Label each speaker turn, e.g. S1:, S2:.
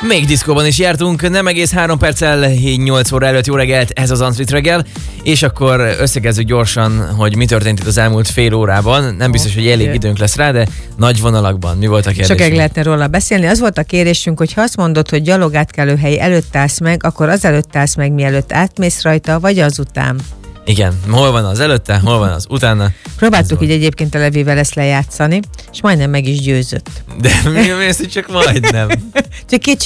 S1: Még diszkóban is jártunk, nem egész 3 perccel 8 óra előtt. Jó reggelt, ez az Unsweet reggel. És akkor összegezzük gyorsan, hogy mi történt itt az elmúlt fél órában. Nem biztos, hogy elég időnk lesz rá, de nagy vonalakban. Mi volt a kérdés?
S2: Sokáig lehetne róla beszélni. Az volt a kérésünk, hogy ha azt mondod, hogy gyalogátkelőhely előtt állsz meg, akkor az előtt állsz meg, mielőtt átmész rajta, vagy azután.
S1: Igen, hol van az előtte, hol van az utána.
S2: Próbáltuk így egyébként a Levivel ezt lejátszani, és majdnem meg is győzött.
S1: De mi ezt, hogy csak majdnem.
S2: Csak